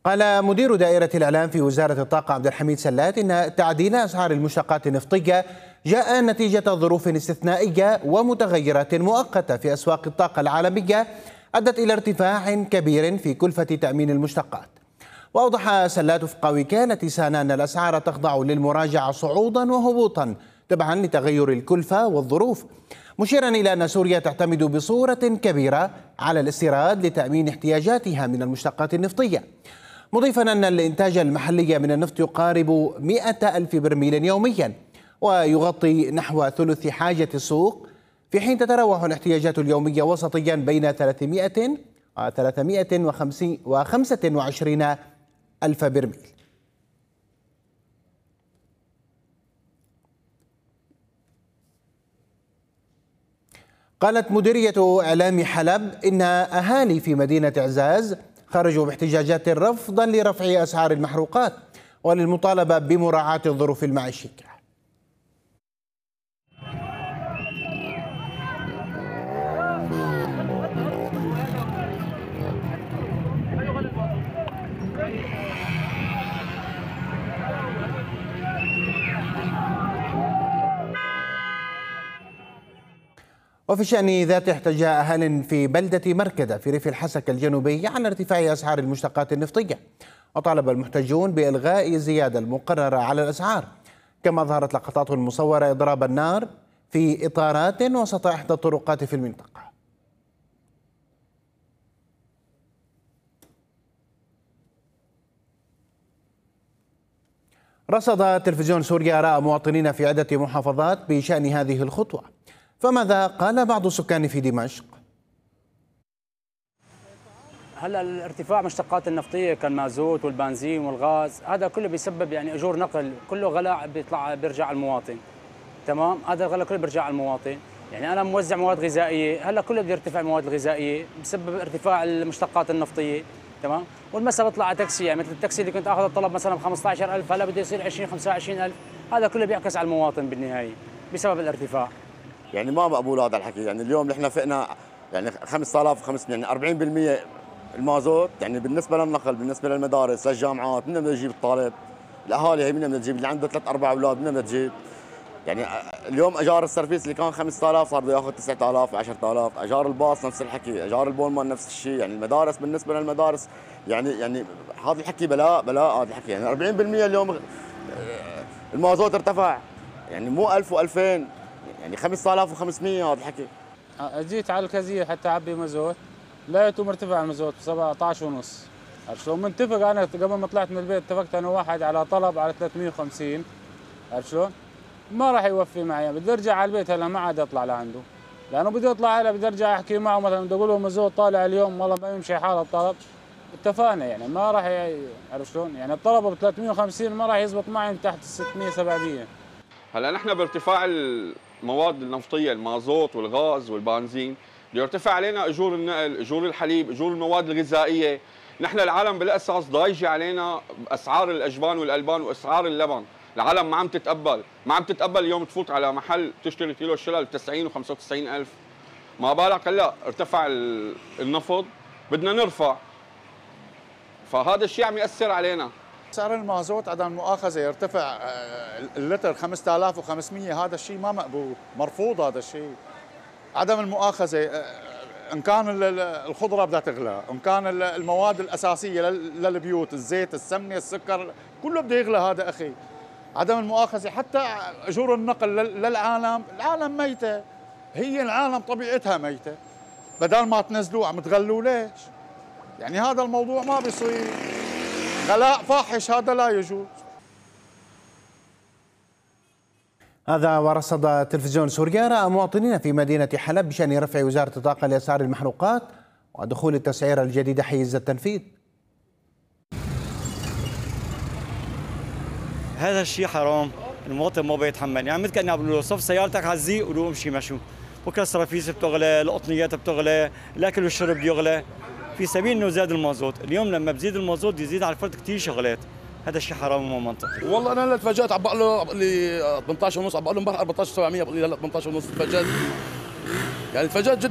قال مدير دائرة الإعلام في وزارة الطاقة عبد الحميد سلات إن تعديل أسعار المشتقات النفطية جاء نتيجة ظروف استثنائية ومتغيرات مؤقتة في أسواق الطاقة العالمية أدت إلى ارتفاع كبير في كلفة تأمين المشتقات. وأوضح سلات وفق وكالة سانا أن الأسعار تخضع للمراجعة صعودا وهبوطا تبعا لتغير الكلفة والظروف، مشيرا إلى أن سوريا تعتمد بصورة كبيرة على الاستيراد لتأمين احتياجاتها من المشتقات النفطية، مضيفا أن الإنتاج المحلي من النفط يقارب 100,000 برميل يوميا ويغطي نحو ثلث حاجة السوق، في حين تتراوح الاحتياجات اليومية وسطيا بين 300 و 325 ألف برميل. قالت مديرية إعلام حلب إن أهالي في مدينة عزاز خرجوا باحتجاجات رفضا لرفع أسعار المحروقات وللمطالبة بمراعاة الظروف المعيشية. وفي الشأن ذاته احتجى أهال في بلدة مركدة في ريف الحسكة الجنوبي على ارتفاع أسعار المشتقات النفطية، وطالب المحتجون بإلغاء الزيادة المقررة على الأسعار، كما ظهرت لقطات مصورة إضراب النار في إطارات وسط إحدى الطرقات في المنطقة. رصد تلفزيون سوريا آراء مواطنين في عدة محافظات بشأن هذه الخطوة، فماذا قال بعض السكان في دمشق؟ هلا الارتفاع مشتقات النفطيه كالمازوت والبنزين والغاز هذا كله بيسبب يعني اجور نقل، كله غلاء بيرجع على المواطن. تمام، هذا الغلاء كله بيرجع على المواطن، يعني انا موزع مواد غذائيه، هلا كله بده يرتفع المواد الغذائيه بسبب ارتفاع المشتقات النفطيه. تمام، والمسا بطلع على تاكسي، يعني مثل التاكسي اللي كنت اخذ الطلب مثلا ب 15,000 هلا بده يصير 20 25,000، هذا كله بيعكس على المواطن بالنهايه بسبب الارتفاع. يعني ما مقبول هذا الحكي، يعني اليوم نحن فقنا يعني 5500 يعني 40% المازوت، يعني بالنسبه للنقل، بالنسبه للمدارس، للجامعات، من بدها تجيب الطالب؟ الاهالي هي من بدها تجيب؟ اللي عنده 3 4 اولاد من بدها تجيب؟ يعني اليوم اجار السرفيس اللي كان 5000 صار بده ياخذ 9000 10000، اجار الباص نفس الحكي، اجار البولمان نفس الشيء، يعني المدارس بالنسبه للمدارس يعني هذا الحكي بلاء هذا الحكي، يعني 40% اليوم المازوت ارتفع، يعني مو 1000 و2000، يعني 5500 هذا الحكي. اجيت على الكازيه حتى اعبي مازوت، لقيته مرتفع المازوت ب 17.5. عرفت شلون؟ متفق انا قبل ما طلعت من البيت، اتفقت انا واحد على طلب على 350. عرفت شلون؟ ما راح يوفي معي، بدي ارجع على البيت هلا ما عاد اطلع لعنده، لانه بدي اطلع هلا بدي ارجع احكي معه مثلا، بدي اقول له مازوت طالع اليوم والله ما يمشي حال الطلب، اتفقنا يعني ما راح عرفت شلون؟ يعني الطلب ب 350 ما راح يزبط معي من تحت 600 700. هلا نحن بارتفاع المواد النفطيه، المازوت والغاز والبنزين، بده يرتفع علينا اجور النقل، اجور الحليب، اجور المواد الغذائيه، نحن العالم بالاساس ضايجه علينا باسعار الاجبان والالبان واسعار اللبن، العالم ما عم تتقبل اليوم تفوت على محل تشتري كيلو الشلل ب 90 و95 الف، ما بالك هلا ارتفع النفط بدنا نرفع، فهذا الشيء عم ياثر علينا. سعر المازوت عدم المؤاخذه يرتفع اللتر 5500، هذا الشيء ما مقبول، مرفوض هذا الشيء. عدم المؤاخذه ان كان الخضره بدها تغلى، ان كان المواد الاساسيه للبيوت، الزيت، السمنه، السكر، كله بده يغلى هذا اخي. عدم المؤاخذه حتى اجور النقل للعالم، العالم ميته، هي العالم طبيعتها ميته، بدل ما تنزلوا عم تغلوا ليش؟ يعني هذا الموضوع ما بيصير، غلاء فاحش هذا لا يجوز. هذا ورصد تلفزيون سوريا آراء مواطنين في مدينة حلب بشأن رفع وزارة الطاقة لأسعار المحروقات ودخول التسعيرة الجديدة حيز التنفيذ. هذا الشيء حرام، المواطن ما بيتحمل، يعني مثل كأني بقول له صف سيارتك على الزيق وروح امشي مشوا، بكره السرافيس بتغلى، القطنيات بتغلى، الاكل والشرب بيغلى، في سبيل انه زاد المازوت، اليوم لما بزيد المازوت بيزيد على الفرد كثير شغلات، هذا الشيء حرام وما منطقي. والله انا اللي تفاجأت، عم بقول له لي 18 ونص، عم بقول له امبارح 14 700، بقول لي هلا 18 ونص، تفاجأت، يعني تفاجأت جدا.